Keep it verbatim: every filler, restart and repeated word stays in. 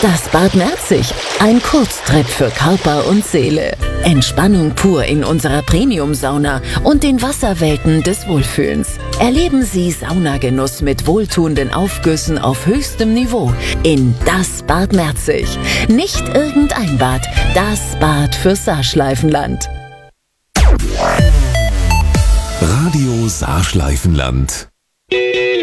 Das Bad Merzig, ein Kurztrip für Körper und Seele. Entspannung pur in unserer Premium-Sauna und den Wasserwelten des Wohlfühlens. Erleben Sie Saunagenuss mit wohltuenden Aufgüssen auf höchstem Niveau in das Bad Merzig. Nicht irgendein Bad, das Bad für Saarschleifenland. Radio Saarschleifenland.